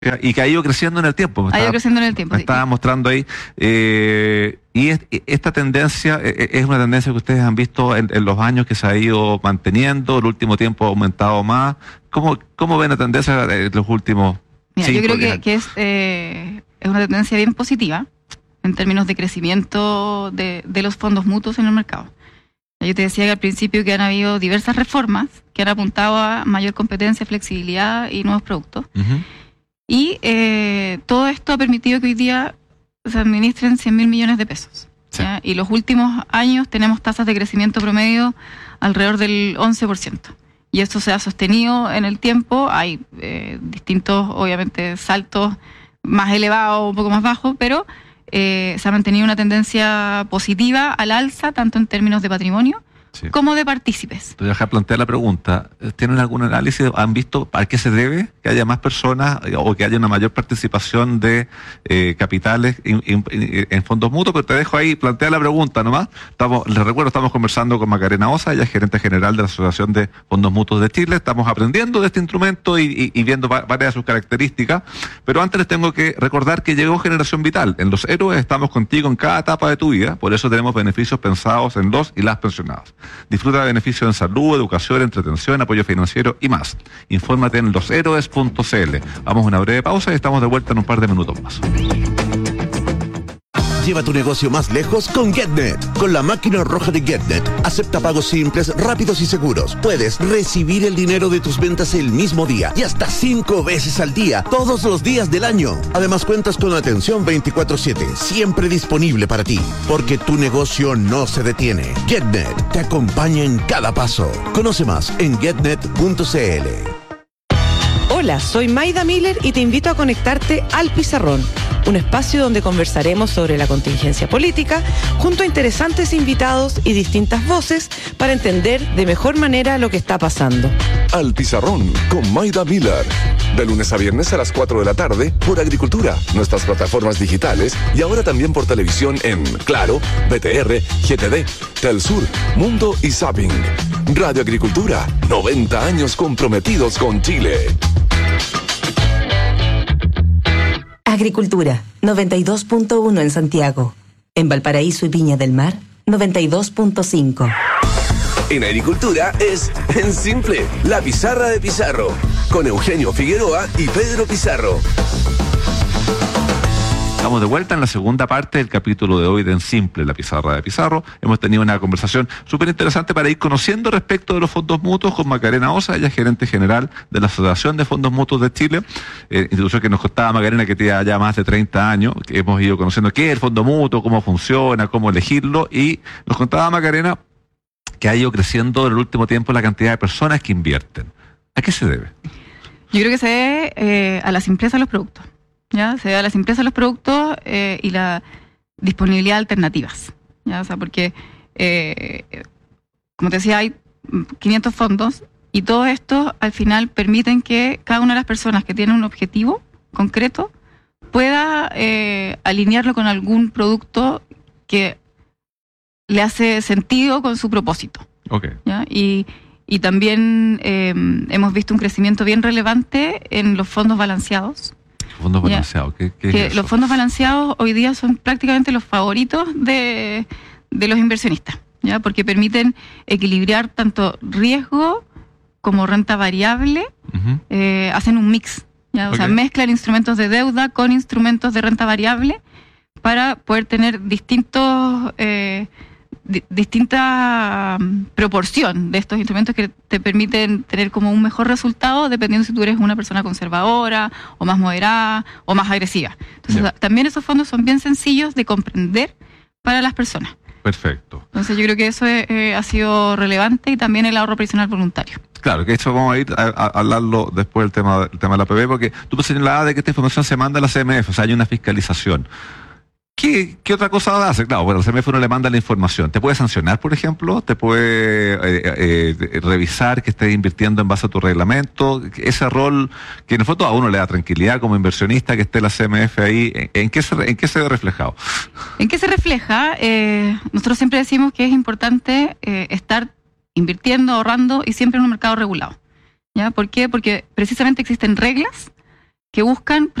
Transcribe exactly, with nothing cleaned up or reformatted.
Y que ha ido creciendo en el tiempo. Ha ido estaba, creciendo en el tiempo. Me Sí. estaba mostrando ahí. Eh, y es, esta tendencia es una tendencia que ustedes han visto en, en los años que se ha ido manteniendo, el último tiempo ha aumentado más. ¿Cómo, cómo ven la tendencia en los últimos Mira, cinco, yo creo diez que, que es, eh, es una tendencia bien positiva en términos de crecimiento de, de los fondos mutuos en el mercado. Yo te decía que al principio que han habido diversas reformas que han apuntado a mayor competencia, flexibilidad y nuevos productos. Uh-huh. Y eh, todo esto ha permitido que hoy día se administren cien mil millones de pesos. Sí. ¿Ya? Y los últimos años tenemos tasas de crecimiento promedio alrededor del once por ciento. Y esto se ha sostenido en el tiempo. Hay eh, distintos, obviamente, saltos más elevados, un poco más bajos, pero eh, se ha mantenido una tendencia positiva al alza, tanto en términos de patrimonio, sí, como de partícipes. Te voy a dejar plantear la pregunta. ¿Tienen algún análisis? ¿Han visto a qué se debe que haya más personas o que haya una mayor participación de eh, capitales in, in, in, en fondos mutuos? Pero te dejo ahí plantear la pregunta nomás. Estamos, les recuerdo, estamos conversando con Macarena Osa, ella es gerente general de la Asociación de Fondos Mutuos de Chile. Estamos aprendiendo de este instrumento y, y, y viendo varias de sus características. Pero antes les tengo que recordar que llegó Generación Vital. En Los Héroes estamos contigo en cada etapa de tu vida. Por eso tenemos beneficios pensados en los y las pensionados. Disfruta de beneficios en salud, educación, entretención, apoyo financiero y más. Infórmate en los héroes punto c l. Vamos a una breve pausa y estamos de vuelta en un par de minutos más. Lleva tu negocio más lejos con GetNet. Con la máquina roja de GetNet, acepta pagos simples, rápidos y seguros. Puedes recibir el dinero de tus ventas el mismo día y hasta cinco veces al día, todos los días del año. Además, cuentas con atención veinticuatro siete, siempre disponible para ti, porque tu negocio no se detiene. GetNet te acompaña en cada paso. Conoce más en getnet punto c l. Hola, soy Maida Miller y te invito a conectarte al Pizarrón, un espacio donde conversaremos sobre la contingencia política junto a interesantes invitados y distintas voces para entender de mejor manera lo que está pasando. Al Pizarrón con Maida Miller, de lunes a viernes a las cuatro de la tarde por Agricultura, nuestras plataformas digitales y ahora también por televisión en Claro, B T R, G T D, Telsur, Mundo y Zapping. Radio Agricultura, noventa años comprometidos con Chile. Agricultura, noventa y dos punto uno en Santiago. En Valparaíso y Viña del Mar, noventa y dos punto cinco. En Agricultura es en simple, la pizarra de Pizarro, con Eugenio Figueroa y Pedro Pizarro. Estamos de vuelta en la segunda parte del capítulo de hoy de En Simple, la pizarra de Pizarro. Hemos tenido una conversación súper interesante para ir conociendo respecto de los fondos mutuos con Macarena Osa, ella es gerente general de la Asociación de Fondos Mutuos de Chile, eh, institución que nos contaba Macarena que tiene ya más de treinta años, que hemos ido conociendo qué es el fondo mutuo, cómo funciona, cómo elegirlo, y nos contaba Macarena que ha ido creciendo en el último tiempo la cantidad de personas que invierten. ¿A qué se debe? Yo creo que se debe eh, a la simpleza de los productos. ¿Ya? Se debe a la simpleza de los productos eh, y la disponibilidad de alternativas. ¿Ya? O sea, porque, eh, como te decía, hay quinientos fondos y todo esto al final permiten que cada una de las personas que tiene un objetivo concreto pueda eh, alinearlo con algún producto que le hace sentido con su propósito. Okay. ¿Ya? Y, y también eh, hemos visto un crecimiento bien relevante en los fondos balanceados. Fondos balanceados, ¿qué, qué que es eso? Los fondos balanceados hoy día son prácticamente los favoritos de, de los inversionistas, ¿ya? Porque permiten equilibrar tanto riesgo como renta variable, uh-huh. eh, hacen un mix, ¿ya? O okay. sea, mezclan instrumentos de deuda con instrumentos de renta variable para poder tener distintos eh, di, distinta um, proporción de estos instrumentos que te permiten tener como un mejor resultado dependiendo si tú eres una persona conservadora o más moderada o más agresiva. Entonces, yeah. también esos fondos son bien sencillos de comprender para las personas. Perfecto. Entonces yo creo que eso eh, ha sido relevante y también el ahorro previsional voluntario. Claro, que eso vamos a ir a, a hablarlo después del tema, el tema de la P B, porque tú me señalabas de que esta información se manda a la C M F, o sea, hay una fiscalización. ¿Qué, ¿Qué otra cosa hace? Claro, bueno, la C M F uno le manda la información. ¿Te puede sancionar, por ejemplo? ¿Te puede eh, eh, revisar que estés invirtiendo en base a tu reglamento? Ese rol que en el fondo a uno le da tranquilidad como inversionista que esté la C M F ahí, ¿en, en, qué, se, en qué se ve reflejado? ¿En qué se refleja? Eh, nosotros siempre decimos que es importante eh, estar invirtiendo, ahorrando y siempre en un mercado regulado. ¿Ya? ¿Por qué? Porque precisamente existen reglas que buscan